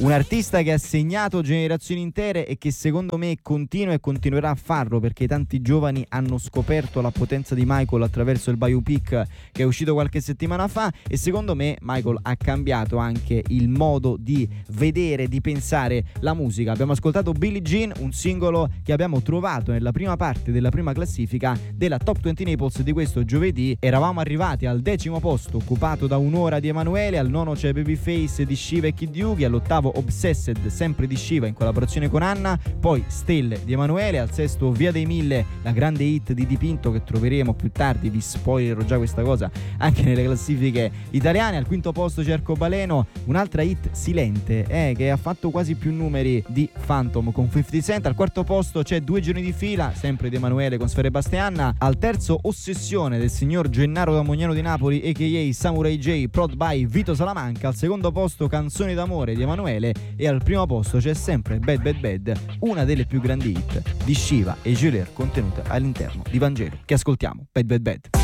Un artista che ha segnato generazioni intere e che secondo me continua e continuerà a farlo, perché tanti giovani hanno scoperto la potenza di Michael attraverso il biopic che è uscito qualche settimana fa, e secondo me Michael ha cambiato anche il modo di vedere, di pensare la musica. Abbiamo ascoltato Billie Jean, un singolo che abbiamo trovato nella prima parte della prima classifica della Top 20 Naples di questo giovedì. Eravamo arrivati al 10° posto, occupato da Un'ora di Emanuele, al 9° c'è Babyface di Shiva e Kid Yugi, all'8° Obsessed sempre di Shiva in collaborazione con Anna, poi Stelle di Emanuele, al 6° Via dei Mille, la grande hit di Dipinto che troveremo più tardi, vi spoilerò già questa cosa, anche nelle classifiche italiane. Al 5° posto c'è Arcobaleno, un'altra hit silente che ha fatto quasi più numeri di Phantom con 50 Cent. Al 4° posto c'è Due giorni di fila, sempre di Emanuele con Sfere Bastianna. Al 3° Ossessione del signor Gennaro da Mognano di Napoli a.k.a. Samurai J, prod by Vito Salamanca. Al 2° posto Canzoni d'amore di Emanuele, e al 1° posto c'è sempre Bad Bad Bad, una delle più grandi hit di Shiva e Julier contenute all'interno di Vangelo, che ascoltiamo. Bad Bad Bad.